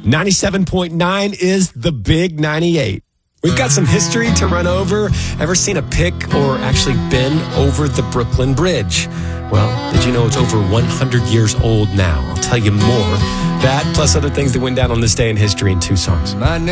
97.9 is the Big 98. We've got some history to run over. Ever seen a pic or actually been over the Brooklyn Bridge? Well, did you know it's over 100 years old now? I'll tell you more. That plus other things that went down on this day in history in two songs.